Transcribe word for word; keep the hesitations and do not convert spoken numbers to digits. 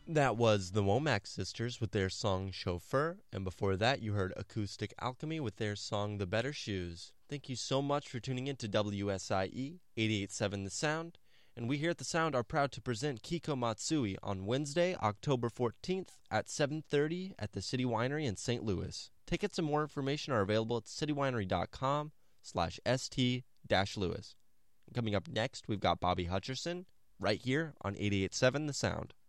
That was the Womack Sisters with their song Chauffeur, and before that you heard Acoustic Alchemy with their song The Better Shoes. Thank you so much for tuning in to W S I E eighty-eight point seven The Sound, and we here at The Sound are proud to present Kiko Matsui on Wednesday, October fourteenth at seven thirty at the City Winery in Saint Louis. Tickets and more information are available at citywinery.com slash st dash Louis. Coming up next, we've got Bobby Hutcherson right here on eighty-eight point seven The Sound.